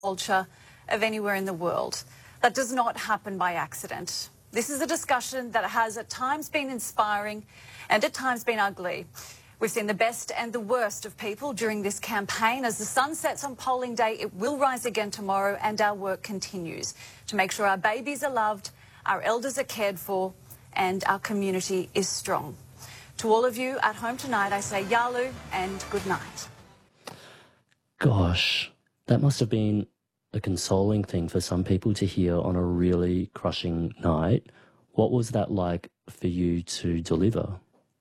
culture of anywhere in the world. That does not happen by accident. This is a discussion that has at times been inspiring and at times been ugly. We've seen the best and the worst of people during this campaign. As the sun sets on polling day, it will rise again tomorrow, and our work continues to make sure our babies are loved, our elders are cared for, and our community is strong. To all of you at home tonight, I say Yalu and good night. Gosh, that must have been a consoling thing for some people to hear on a really crushing night. What was that like for you to deliver?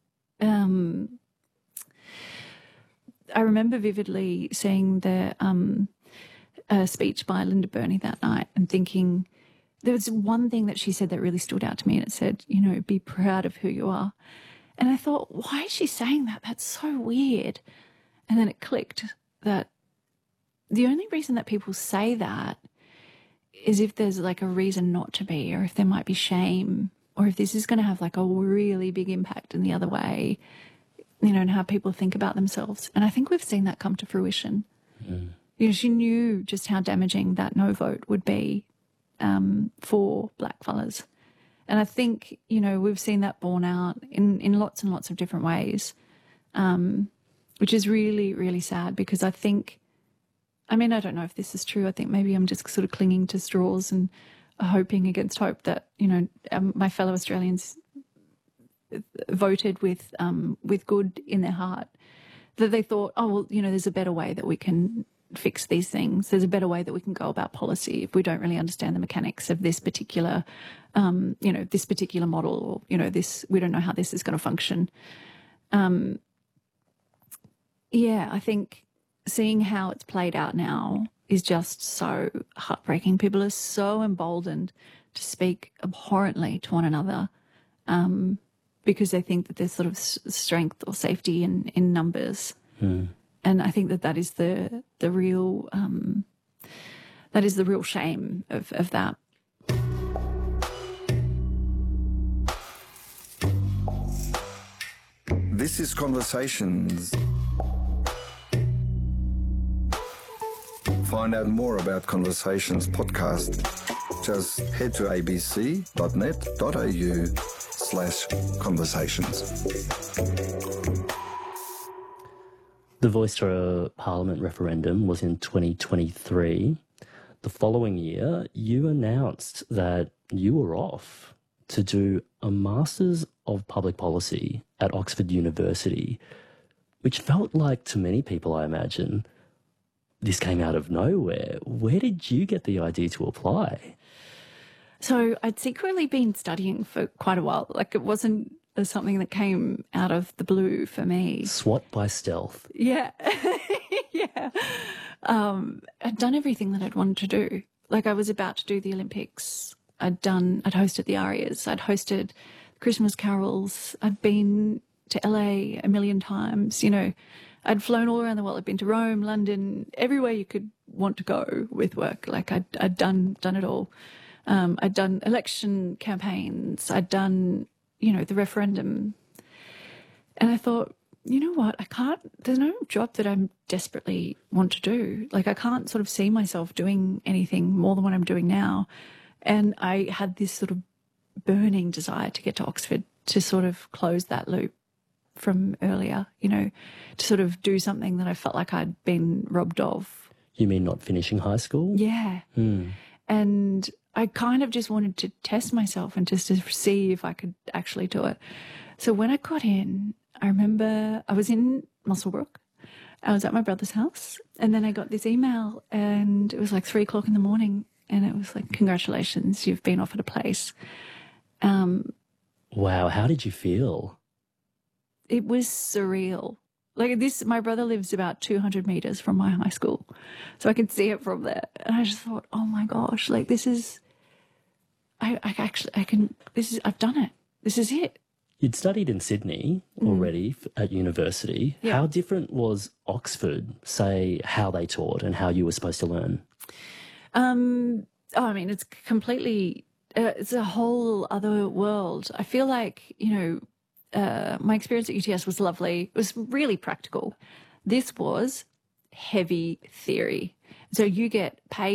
I remember vividly seeing the speech by Linda Burney that night and thinking, there was one thing that she said that really stood out to me, and it said, you know, be proud of who you are. And I thought, why is she saying that? That's so weird. And then it clicked that the only reason that people say that is if there's like a reason not to be, or if there might be shame, or if this is going to have like a really big impact in the other way, you know, and how people think about themselves. And I think we've seen that come to fruition. Mm. You know, she knew just how damaging that no vote would be for blackfellas. And I think, you know, we've seen that borne out in lots and lots of different ways, which is really, really sad, because I think, I mean, I don't know if this is true. I think maybe I'm just sort of clinging to straws and hoping against hope that, you know, my fellow Australians voted with good in their heart, that they thought, oh, well, you know, there's a better way that we can fix these things. There's a better way that we can go about policy if we don't really understand the mechanics of this particular, you know, this particular model, or, you know, this, we don't know how this is going to function. Yeah, I think seeing how it's played out now is just so heartbreaking. People are so emboldened to speak abhorrently to one another, because they think that there's sort of strength or safety in numbers. Mm. And I think that that is the real shame of that. This is Conversations. Find out more about Conversations podcast. Just head to abc.net.au/conversations. The Voice to Parliament referendum was in 2023. The following year, you announced that you were off to do a Masters of Public Policy at Oxford University, which felt like, to many people, I imagine, this came out of nowhere. Where did you get the idea to apply? So I'd secretly been studying for quite a while. Like, it wasn't something that came out of the blue for me. SWAT by stealth. Yeah. Yeah. I'd done everything that I'd wanted to do. Like, I was about to do the Olympics. I'd hosted the Arias. I'd hosted Christmas carols. I'd been to LA a million times. You know, I'd flown all around the world. I'd been to Rome, London, everywhere you could want to go with work. Like, I'd done it all. I'd done election campaigns. I'd done, you know, the referendum. And I thought, you know what, there's no job that I desperately want to do. Like, I can't sort of see myself doing anything more than what I'm doing now. And I had this sort of burning desire to get to Oxford, to sort of close that loop from earlier, you know, to sort of do something that I felt like I'd been robbed of. You mean not finishing high school? Yeah. And I kind of just wanted to test myself and just to see if I could actually do it. So when I got in, I remember I was in Muswellbrook. I was at my brother's house, and then I got this email, and it was like 3 o'clock in the morning, and it was like, congratulations, you've been offered a place. Wow, how did you feel? It was surreal. Like, this, my brother lives about 200 meters from my high school, so I could see it from there. And I just thought, oh my gosh, like, this is, I've done it. This is it. You'd studied in Sydney already at university. Yeah. How different was Oxford, say, how they taught and how you were supposed to learn? I mean, it's completely, it's a whole other world. I feel like, you know, my experience at UTS was lovely. It was really practical. This was heavy theory. So you get paid